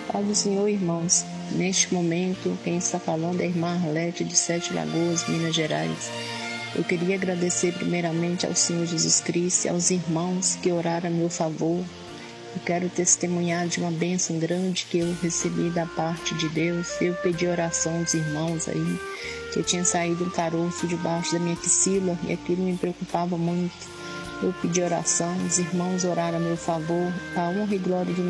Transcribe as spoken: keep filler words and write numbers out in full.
Paz do Senhor, irmãos. Neste momento, quem está falando é a irmã Arlete, de Sete Lagoas, Minas Gerais. Eu queria agradecer primeiramente ao Senhor Jesus Cristo e aos irmãos que oraram a meu favor. Eu quero testemunhar de uma bênção grande que eu recebi da parte de Deus. Eu pedi oração dos irmãos aí, que eu tinha saído um caroço debaixo da minha axila e aquilo me preocupava muito. Eu pedi oração, os irmãos oraram a meu favor, a honra e glória de